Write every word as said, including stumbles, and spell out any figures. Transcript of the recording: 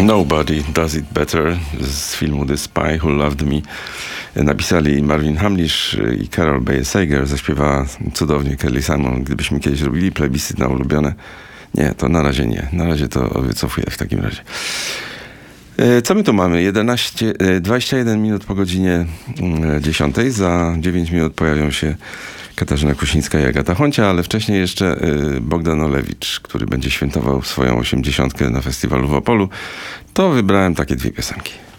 Nobody Does It Better z filmu The Spy Who Loved Me. Napisali Marvin Hamlisch i Carol Bayer Sager. Zaśpiewała cudownie Kelly Simon. Gdybyśmy kiedyś robili plebiscyt na ulubione. Nie, to na razie nie. Na razie to wycofuję w takim razie. Co my tu mamy? jedenaście, dwadzieścia jeden minut po godzinie dziesiątej. Za dziewięć minut pojawią się Katarzyna Kusińska i Agata Honcia, ale wcześniej jeszcze Bogdan Olewicz, który będzie świętował swoją osiemdziesiątkę na festiwalu w Opolu. To wybrałem takie dwie piosenki.